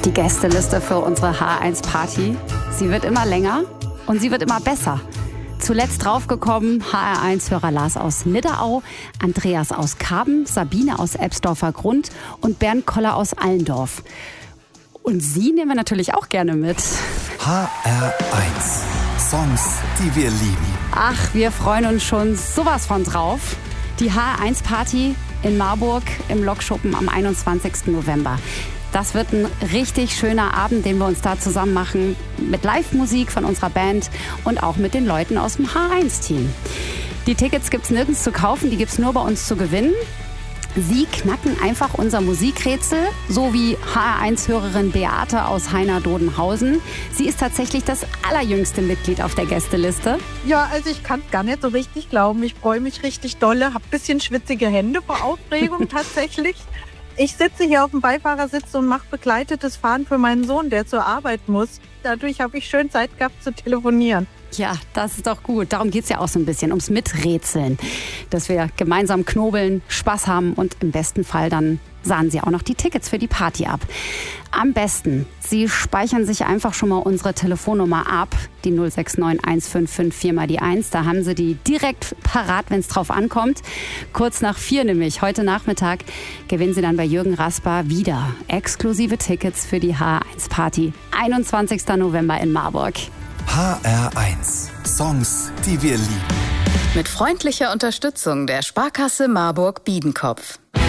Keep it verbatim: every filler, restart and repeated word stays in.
Die Gästeliste für unsere H eins Party. Sie wird immer länger und sie wird immer besser. Zuletzt draufgekommen H R eins-Hörer Lars aus Nidderau, Andreas aus Karben, Sabine aus Ebsdorfer Grund und Bernd Koller aus Allendorf. Und Sie nehmen wir natürlich auch gerne mit. H R eins. Songs, die wir lieben. Ach, wir freuen uns schon sowas von drauf. Die H R eins Party in Marburg im Lokschuppen am einundzwanzigsten November. Das wird ein richtig schöner Abend, den wir uns da zusammen machen mit Live-Musik von unserer Band und auch mit den Leuten aus dem H eins Team. Die Tickets gibt's nirgends zu kaufen, die gibt's nur bei uns zu gewinnen. Sie knacken einfach unser Musikrätsel, so wie H R eins-Hörerin Beate aus Heiner-Dodenhausen. Sie ist tatsächlich das allerjüngste Mitglied auf der Gästeliste. Ja, also ich kann es gar nicht so richtig glauben. Ich freue mich richtig dolle, habe ein bisschen schwitzige Hände vor Aufregung tatsächlich. Ich sitze hier auf dem Beifahrersitz und mache begleitetes Fahren für meinen Sohn, der zur Arbeit muss. Dadurch habe ich schön Zeit gehabt zu telefonieren. Ja, das ist doch gut. Darum geht's ja auch so ein bisschen, ums Miträtseln. Dass wir gemeinsam knobeln, Spaß haben und im besten Fall dann sahen Sie auch noch die Tickets für die Party ab. Am besten, Sie speichern sich einfach schon mal unsere Telefonnummer ab, die null sechs neun eins fünf fünf vier mal die eins. Da haben Sie die direkt parat, wenn es drauf ankommt. Kurz nach vier nämlich, heute Nachmittag, gewinnen Sie dann bei Jürgen Rasper wieder exklusive Tickets für die H R eins Party. einundzwanzigsten November in Marburg. H R eins. Songs, die wir lieben. Mit freundlicher Unterstützung der Sparkasse Marburg-Biedenkopf.